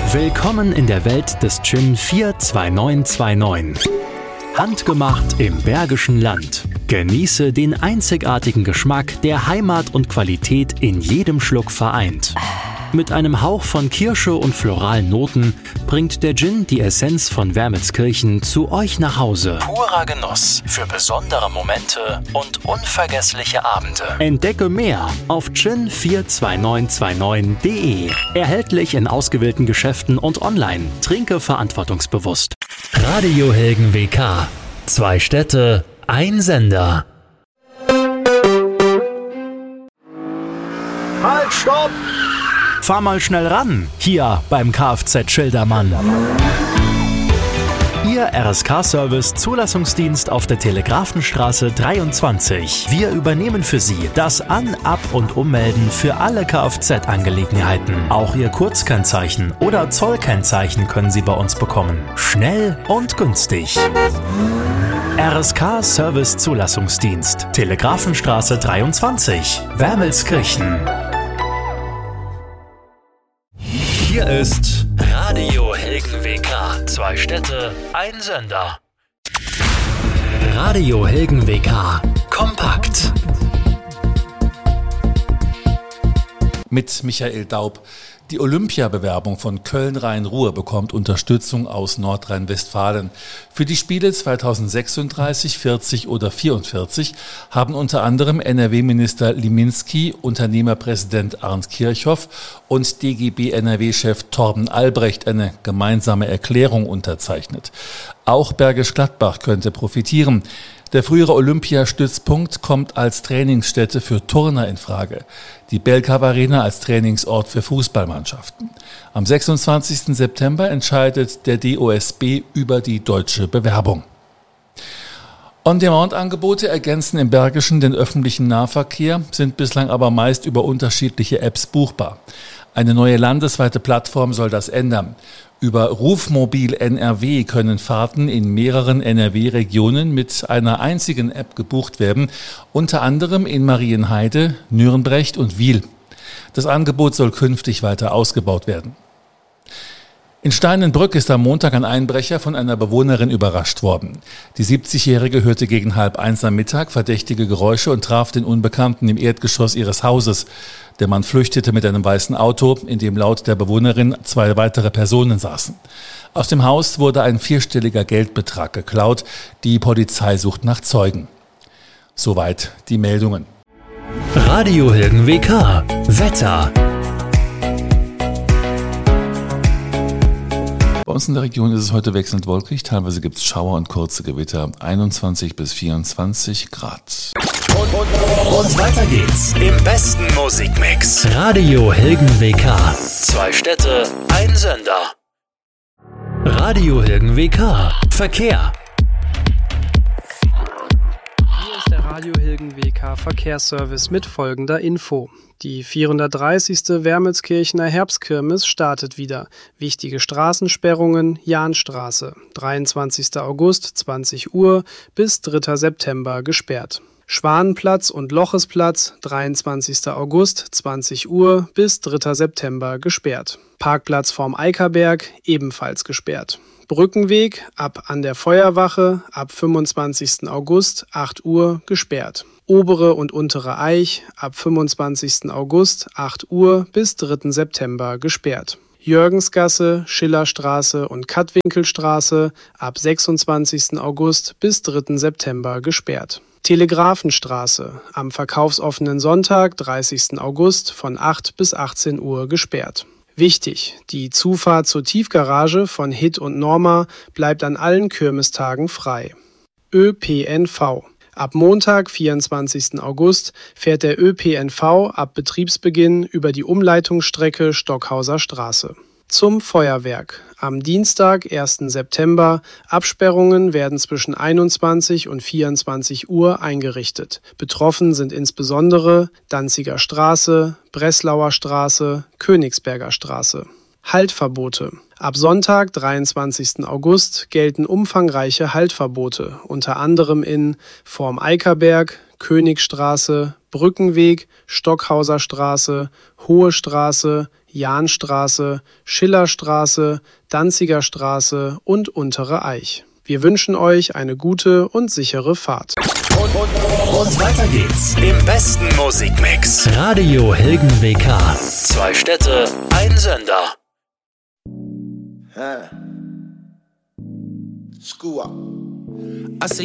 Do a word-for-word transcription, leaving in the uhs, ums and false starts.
Willkommen in der Welt des Gin vier zwei neun zwei neun. Handgemacht im Bergischen Land. Genieße den einzigartigen Geschmack, der Heimat und Qualität in jedem Schluck vereint. Mit einem Hauch von Kirsche und floralen Noten bringt der Gin die Essenz von Wermelskirchen zu euch nach Hause. Purer Genuss für besondere Momente und unvergessliche Abende. Entdecke mehr auf gin vier zwei neun zwei neun punkt de. Erhältlich in ausgewählten Geschäften und online. Trinke verantwortungsbewusst. Radio Helgen W K. Zwei Städte, ein Sender. Halt, stopp! Fahr mal schnell ran, hier beim Kfz Schildermann. Ihr R S K-Service Zulassungsdienst auf der Telegrafenstraße dreiundzwanzig. Wir übernehmen für Sie das An-, Ab- und Ummelden für alle Kfz-Angelegenheiten. Auch Ihr Kurzkennzeichen oder Zollkennzeichen können Sie bei uns bekommen. Schnell und günstig. R S K-Service Zulassungsdienst, Telegrafenstraße dreiundzwanzig, Wermelskirchen. Hier ist Radio Helgen W K. Zwei Städte, ein Sender. Radio Helgen W K. Kompakt. Mit Michael Daub. Die Olympiabewerbung von Köln-Rhein-Ruhr bekommt Unterstützung aus Nordrhein-Westfalen. Für die Spiele zweitausendsechsunddreißig, vierzig oder vierundvierzig haben unter anderem N R W-Minister Liminski, Unternehmerpräsident Arndt Kirchhoff und D G B-N R W-Chef Torben Albrecht eine gemeinsame Erklärung unterzeichnet. Auch Bergisch Gladbach könnte profitieren. Der frühere Olympiastützpunkt kommt als Trainingsstätte für Turner in Frage. Die Belkav Arena als Trainingsort für Fußballmannschaften. Am sechsundzwanzigsten September entscheidet der D O S B über die deutsche Bewerbung. On-Demand-Angebote ergänzen im Bergischen den öffentlichen Nahverkehr, sind bislang aber meist über unterschiedliche Apps buchbar. Eine neue landesweite Plattform soll das ändern. Über Rufmobil N R W können Fahrten in mehreren N R W-Regionen mit einer einzigen App gebucht werden, unter anderem in Marienheide, Nürnberg und Wiel. Das Angebot soll künftig weiter ausgebaut werden. In Steinenbrück ist am Montag ein Einbrecher von einer Bewohnerin überrascht worden. Die siebzigjährige hörte gegen halb eins am Mittag verdächtige Geräusche und traf den Unbekannten im Erdgeschoss ihres Hauses. Der Mann flüchtete mit einem weißen Auto, in dem laut der Bewohnerin zwei weitere Personen saßen. Aus dem Haus wurde ein vierstelliger Geldbetrag geklaut. Die Polizei sucht nach Zeugen. Soweit die Meldungen. Radio Helgen W K. Wetter. Bei uns in der Region ist es heute wechselnd wolkig, teilweise gibt es Schauer und kurze Gewitter, einundzwanzig bis vierundzwanzig Grad. Und, und, und weiter geht's im besten Musikmix. Radio Helgen W K. Zwei Städte, ein Sender. Radio Helgen W K. Verkehr. Hier ist der Radio Helgen W K Verkehrsservice mit folgender Info. Die vierhundertdreißigste Wermelskirchener Herbstkirmes startet wieder. Wichtige Straßensperrungen: Jahnstraße, dreiundzwanzigster August, zwanzig Uhr bis dritter September gesperrt. Schwanenplatz und Lochesplatz, dreiundzwanzigster August, zwanzig Uhr bis dritter September gesperrt. Parkplatz vorm Eickerberg, ebenfalls gesperrt. Brückenweg ab an der Feuerwache ab fünfundzwanzigsten August, acht Uhr gesperrt. Obere und Untere Eich ab fünfundzwanzigsten August, acht Uhr bis dritten September gesperrt. Jürgensgasse, Schillerstraße und Kattwinkelstraße ab sechsundzwanzigsten August bis dritten September gesperrt. Telegrafenstraße am verkaufsoffenen Sonntag, dreißigsten August von acht bis achtzehn Uhr gesperrt. Wichtig: Die Zufahrt zur Tiefgarage von Hit und Norma bleibt an allen Kirmestagen frei. Ö P N V. Ab Montag, vierundzwanzigsten August, fährt der Ö P N V ab Betriebsbeginn über die Umleitungsstrecke Stockhauser Straße. Zum Feuerwerk. Am Dienstag, ersten September, Absperrungen werden zwischen einundzwanzig und vierundzwanzig Uhr eingerichtet. Betroffen sind insbesondere Danziger Straße, Breslauer Straße, Königsberger Straße. Haltverbote. Ab Sonntag, dreiundzwanzigsten August, gelten umfangreiche Haltverbote, unter anderem in Vorm Eickerberg, Königstraße, Brückenweg, Stockhauser Straße, Hohe Straße, Jahnstraße, Schillerstraße, Danziger Straße und Untere Eich. Wir wünschen euch eine gute und sichere Fahrt. Und, und, und weiter geht's im besten Musikmix. Radio Hilgen W K. Zwei Städte, ein Sender. Huh. School up. I see